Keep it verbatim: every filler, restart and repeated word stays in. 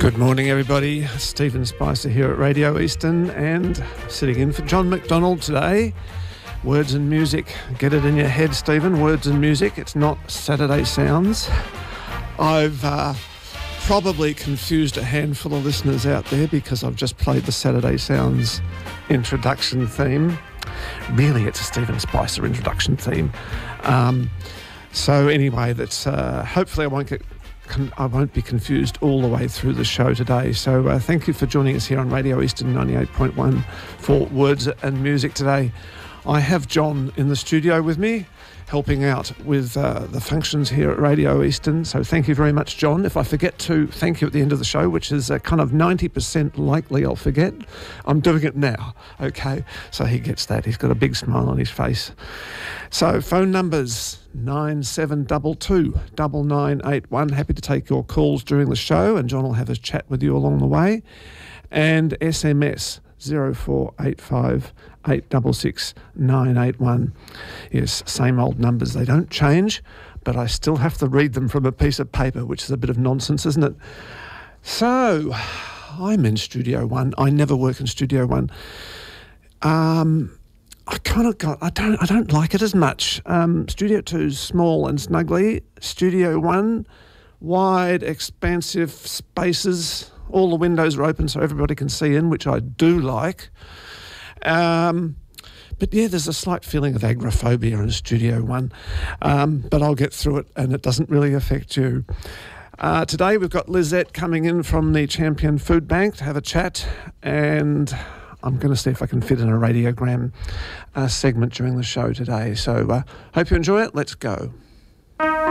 Good morning, everybody. Stephen Spicer here at Radio Eastern and sitting in for John McDonald today. Words and music. Get it in your head, Stephen. Words and music. It's not Saturday Sounds. I've uh, probably confused a handful of listeners out there because I've just played the Saturday Sounds introduction theme. Really, it's a Stephen Spicer introduction theme. Um, so anyway, that's uh, hopefully I won't get I won't be confused all the way through the show today. So uh, thank you for joining us here on Radio Eastern ninety-eight point one for Words and Music today. I have John in the studio with me, helping out with uh, the functions here at Radio Eastern. So thank you very much, John. If I forget to thank you at the end of the show, which is uh, kind of ninety percent likely I'll forget, I'm doing it now, okay? So he gets that. He's got a big smile on his face. So phone numbers, nine seven two two, nine nine eight one. Happy to take your calls during the show, and John will have a chat with you along the way. And S M S, zero four eight five eight six six nine eight one. Yes, same old numbers. They don't change, but I still have to read them from a piece of paper, which is a bit of nonsense, isn't it? So, I'm in Studio One. I never work in Studio One. Um, I kind of got. I don't. I don't like it as much. Um, Studio Two's small and snuggly. Studio One, wide, expansive spaces. All the windows are open so everybody can see in, which I do like. Um, but yeah, there's a slight feeling of agoraphobia in Studio One, um, but I'll get through it and it doesn't really affect you. Uh, today we've got Lizette coming in from the Champion Food Bank to have a chat, and I'm going to see if I can fit in a radiogram uh, segment during the show today. So uh, hope you enjoy it. Let's go.